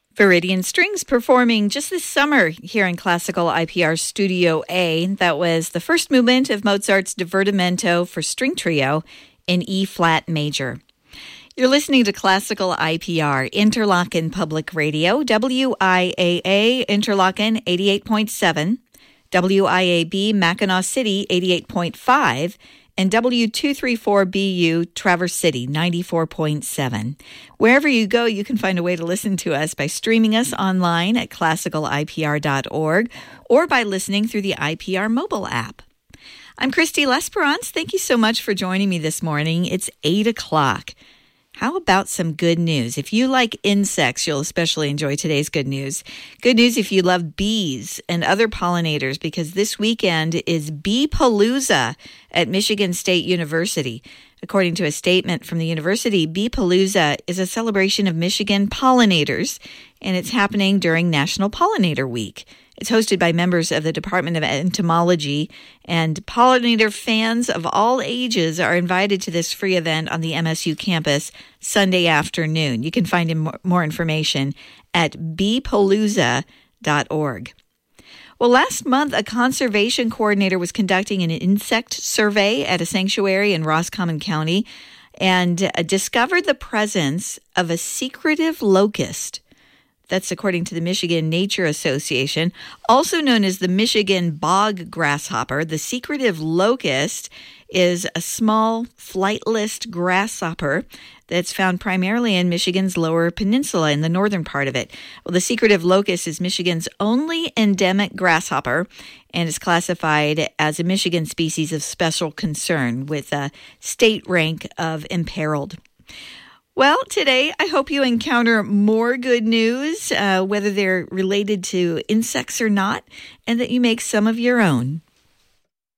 Viridian Strings performing just this summer here in Classical IPR Studio A. That was the first movement of Mozart's Divertimento for string trio in E-flat major. You're listening to Classical IPR, Interlochen Public Radio, WIAA Interlochen 88.7, WIAB Mackinac City 88.5, and W234BU Traverse City 94.7. Wherever you go, you can find a way to listen to us by streaming us online at classicalipr.org or by listening through the IPR mobile app. I'm Christy Lesperance. Thank you so much for joining me this morning. It's 8 o'clock. How about some good news? If you like insects, you'll especially enjoy today's good news. Good news if you love bees and other pollinators, because this weekend is Bee-Palooza at Michigan State University. According to a statement from the university, Bee-Palooza is a celebration of Michigan pollinators, and it's happening during National Pollinator Week. It's hosted by members of the Department of Entomology, and pollinator fans of all ages are invited to this free event on the MSU campus Sunday afternoon. You can find more information at beepalooza.org. Well, last month, a conservation coordinator was conducting an insect survey at a sanctuary in Roscommon County and discovered the presence of a secretive locust. That's according to the Michigan Nature Association, also known as the Michigan bog grasshopper. The secretive locust is a small flightless grasshopper that's found primarily in Michigan's Lower Peninsula in the northern part of it. Well, the secretive locust is Michigan's only endemic grasshopper and is classified as a Michigan species of special concern with a state rank of imperiled. Well, today I hope you encounter more good news, whether they're related to insects or not, and that you make some of your own.